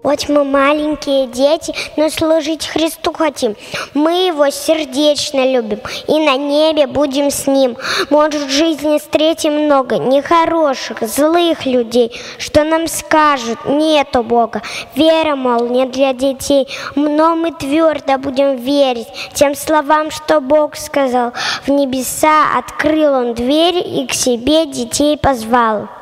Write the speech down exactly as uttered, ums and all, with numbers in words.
Хоть мы маленькие дети, но служить Христу хотим. Мы Его сердечно любим и на небе будем с Ним. Может, в жизни встретим много нехороших, злых людей, что нам скажут: нету Бога. Вера, мол, не для детей. Но мы твердо будем верить тем словам, что Бог сказал. В небеса открыл Он дверь и к себе детей позвал.